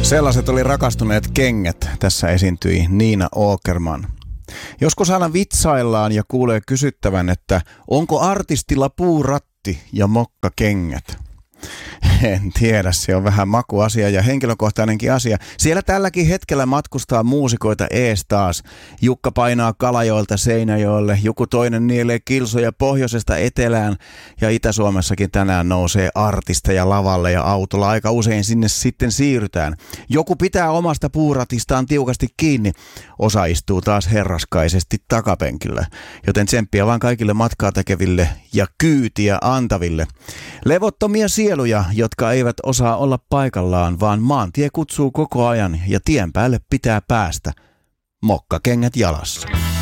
Sellaiset oli rakastuneet kengät. Tässä esiintyi Niina Åkerman. Joskus aina vitsaillaan ja kuulee kysyttävän, että onko artistilla puuratti ja mokkakengät? En tiedä, se on vähän makuasia ja henkilökohtainenkin asia. Siellä tälläkin hetkellä matkustaa muusikoita ees taas. Jukka painaa Kalajoelta Seinäjoelle, joku toinen nielee kilsoja pohjoisesta etelään ja Itä-Suomessakin tänään nousee artisteja lavalle ja autolla aika usein sinne sitten siirrytään. Joku pitää omasta puuratistaan tiukasti kiinni, osa istuu taas herraskaisesti takapenkillä, joten tsemppiä vaan kaikille matkaa tekeville ja kyytiä antaville. Levottomia sieluja, jotka eivät osaa olla paikallaan, vaan maantie kutsuu koko ajan ja tien päälle pitää päästä. Mokkakengät jalassa.